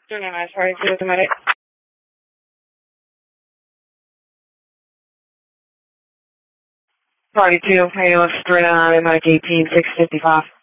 Sorry, just a minute. Party 2, Halo 3 Mike 18655.